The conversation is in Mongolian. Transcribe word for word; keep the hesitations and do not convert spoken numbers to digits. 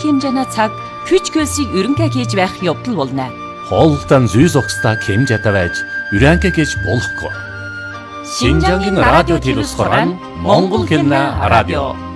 хэмжээний цаг хүч хөлсийг ерөнхий хийж байх явдал болно. Хоолтон зүй зогсдоо хэмжээтэй байж ерөнхий хийж болохгүй. Шинжангийн радио телевизээр Монгол хэлний радио